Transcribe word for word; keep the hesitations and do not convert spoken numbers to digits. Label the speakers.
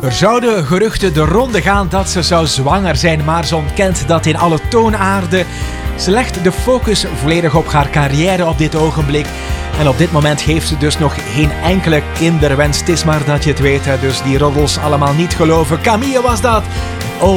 Speaker 1: Er zouden geruchten de ronde gaan dat ze zou zwanger zijn, maar ze ontkent dat in alle toonaarden. Ze legt de focus volledig op haar carrière op dit ogenblik. En op dit moment heeft ze dus nog geen enkele kinderwens. Het is maar dat je het weet, hè. Dus die roddels allemaal niet geloven. Camille was dat. All